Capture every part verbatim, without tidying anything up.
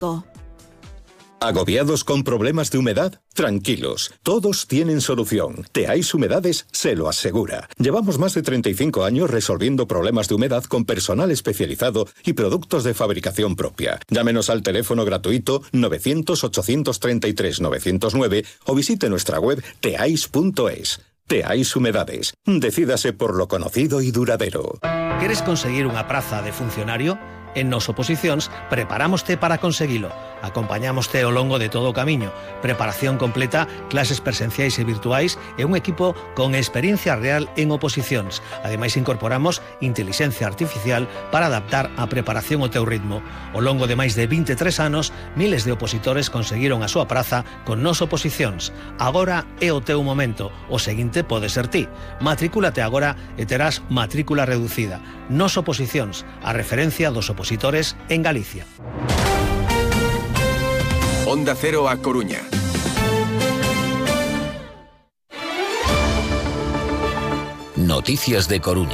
¿Agobiados con problemas de humedad? Tranquilos, todos tienen solución. Teais Humedades se lo asegura. Llevamos más de treinta y cinco años resolviendo problemas de humedad con personal especializado y productos de fabricación propia. Llámenos al teléfono gratuito novecientos, ochocientos treinta y tres, novecientos nueve o visite nuestra web teais punto es. Teais Humedades. Decídase por lo conocido y duradero. ¿Queres conseguir unha praza de funcionario? En Nos Oposicións preparámoste para conseguilo. Acompañámoste ao longo de todo o camiño. Preparación completa, clases presenciais e virtuais e un equipo con experiencia real en oposicións. Ademais incorporamos intelixencia artificial para adaptar a preparación ao teu ritmo. Ao longo de máis de vinte e tres anos, miles de opositores conseguiron a súa praza con Nos Oposicións. Agora é o teu momento. O seguinte pode ser ti. Matricúlate agora e terás matrícula reducida. Nos Oposicións, a referencia dos opositores en Galicia. Onda Cero a Coruña. Noticias de Coruña.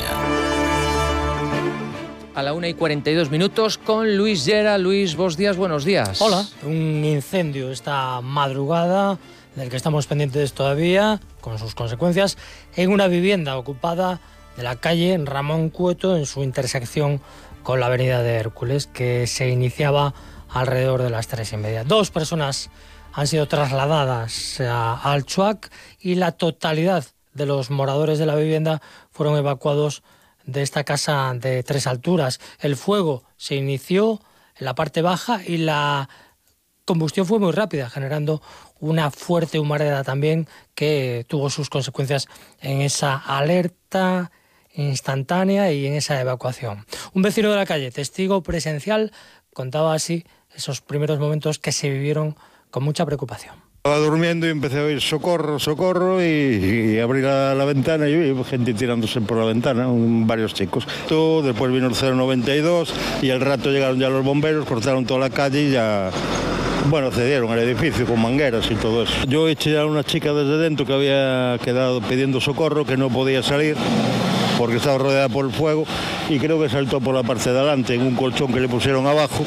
A la una y cuarenta y dos minutos con Luis Llera. Luis, buenos días, buenos días. Hola. Un incendio esta madrugada, del que estamos pendientes todavía, con sus consecuencias, en una vivienda ocupada de la calle Ramón Cueto, en su intersección con la avenida de Hércules, que se iniciaba alrededor de las tres y media. Dos personas han sido trasladadas a, al Chuac y la totalidad de los moradores de la vivienda fueron evacuados de esta casa de tres alturas. El fuego se inició en la parte baja y la combustión fue muy rápida, generando una fuerte humareda también que tuvo sus consecuencias en esa alerta instantánea y en esa evacuación. Un vecino de la calle, testigo presencial, contaba así esos primeros momentos que se vivieron con mucha preocupación. Estaba durmiendo y empecé a oír socorro, socorro y, y abrí la, la ventana y vi gente tirándose por la ventana, un, varios chicos. Todo, después vino el cero noventa y dos y al rato llegaron ya los bomberos, cortaron toda la calle y ya, bueno, accedieron al edificio con mangueras y todo eso. Yo eché a una chica desde dentro que había quedado pidiendo socorro, que no podía salir porque estaba rodeada por el fuego y creo que saltó por la parte de adelante en un colchón que le pusieron abajo.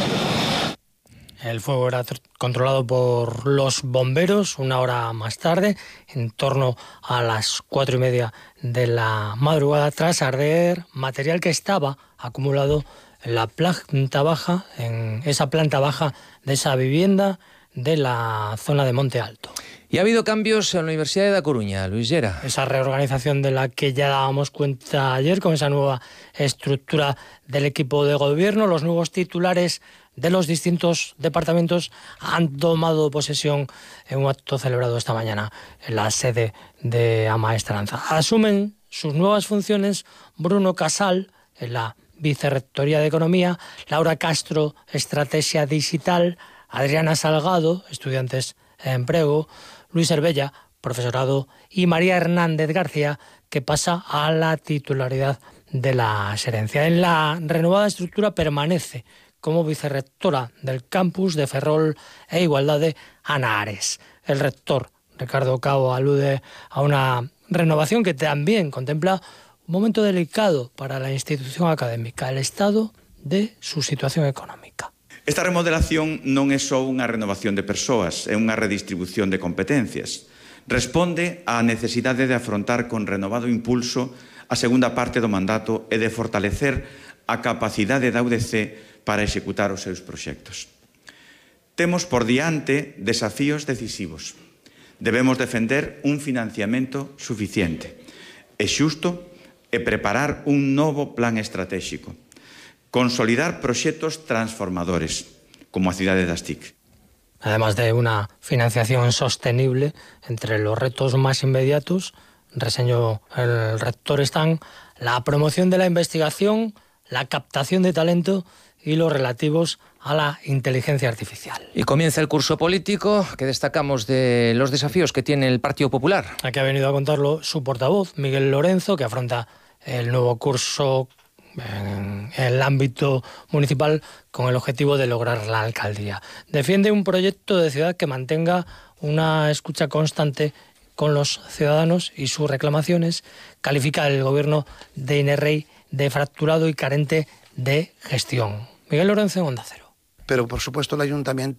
El fuego era controlado por los bomberos una hora más tarde, en torno a las cuatro y media de la madrugada, tras arder material que estaba acumulado en la planta baja, en esa planta baja de esa vivienda de la zona de Monte Alto. Y ha habido cambios en la Universidad de La Coruña, Luis Llera. Esa reorganización de la que ya dábamos cuenta ayer, con esa nueva estructura del equipo de gobierno, los nuevos titulares de los distintos departamentos han tomado posesión en un acto celebrado esta mañana en la sede de Amaestranza. Asumen sus nuevas funciones Bruno Casal en la Vicerrectoría de Economía, Laura Castro, Estrategia Digital, Adriana Salgado, Estudiantes en Empleo, Luis Herbella, Profesorado, y María Hernández García, que pasa a la titularidad de la Xerencia. En la renovada estructura permanece como vicerrectora del campus de Ferrol e Igualdade Ana Ares. El rector, Ricardo Cao, alude a una renovación que también contempla un momento delicado para la institución académica, el estado de su situación económica. Esta remodelación non é só unha renovación de persoas, é unha redistribución de competencias. Responde á necesidade de afrontar con renovado impulso a segunda parte do mandato e de fortalecer a capacidade da U D C para executar os seus proxectos. Temos por diante desafíos decisivos. Debemos defender un financiamento suficiente e xusto e preparar un novo plan estratégico. Consolidar proxectos transformadores, como a cidade das T I C. Además de una financiación sostenible, entre los retos más inmediatos, reseñó el rector, están la promoción de la investigación, la captación de talento y los relativos a la inteligencia artificial. Y comienza el curso político, que destacamos de los desafíos que tiene el Partido Popular. Aquí ha venido a contarlo su portavoz, Miguel Lorenzo, que afronta el nuevo curso en el ámbito municipal con el objetivo de lograr la alcaldía. Defiende un proyecto de ciudad que mantenga una escucha constante con los ciudadanos y sus reclamaciones. Califica el gobierno de Inerrey de fracturado y carente de gestión. Miguel Lorenzo, en Onda Cero. pero por supuesto el ayuntamiento